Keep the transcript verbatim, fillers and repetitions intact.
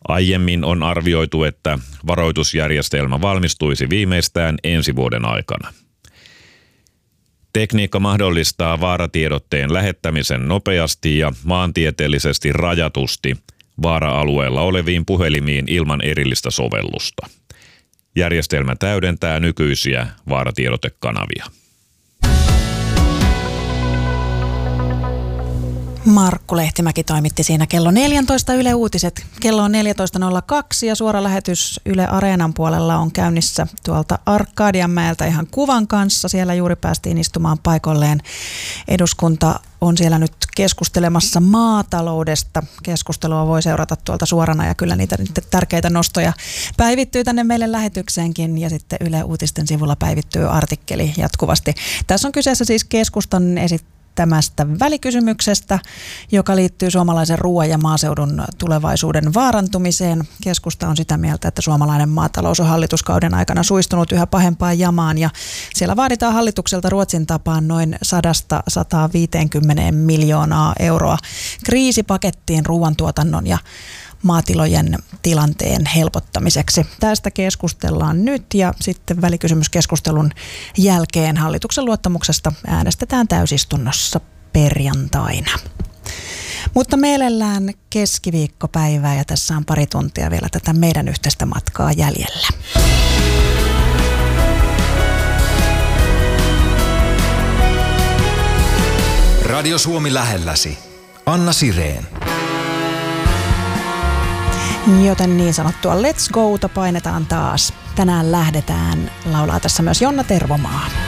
Aiemmin on arvioitu, että varoitusjärjestelmä valmistuisi viimeistään ensi vuoden aikana. Tekniikka mahdollistaa vaaratiedotteen lähettämisen nopeasti ja maantieteellisesti rajatusti vaara-alueella oleviin puhelimiin ilman erillistä sovellusta. Järjestelmä täydentää nykyisiä vaaratiedotekanavia. Markku Lehtimäki toimitti siinä kello neljätoista Yle Uutiset. Kello on neljätoista nolla kaksi ja suora lähetys Yle Areenan puolella on käynnissä tuolta Arkadianmäeltä ihan kuvan kanssa. Siellä juuri päästiin istumaan paikalleen. Eduskunta on siellä nyt keskustelemassa maataloudesta. Keskustelua voi seurata tuolta suorana ja kyllä niitä tärkeitä nostoja päivittyy tänne meille lähetykseenkin ja sitten Yle Uutisten sivulla päivittyy artikkeli jatkuvasti. Tässä on kyseessä siis keskustan esittämä tämästä välikysymyksestä, joka liittyy suomalaisen ruoan ja maaseudun tulevaisuuden vaarantumiseen. Keskusta on sitä mieltä, että suomalainen maatalous on hallituskauden aikana suistunut yhä pahempaan jamaan ja siellä vaaditaan hallitukselta Ruotsin tapaan noin sadasta sataan viiteenkymmeneen miljoonaa euroa kriisipakettiin ruoantuotannon ja maatilojen tilanteen helpottamiseksi. Tästä keskustellaan nyt ja sitten välikysymyskeskustelun jälkeen hallituksen luottamuksesta äänestetään täysistunnossa perjantaina. Mutta mielellään keskiviikkopäivää ja tässä on pari tuntia vielä tätä meidän yhteistä matkaa jäljellä. Radio Suomi lähelläsi. Anna Sireen. Joten niin sanottua Let's Gota painetaan taas. Tänään lähdetään, laulaa tässä myös Jonna Tervomaa.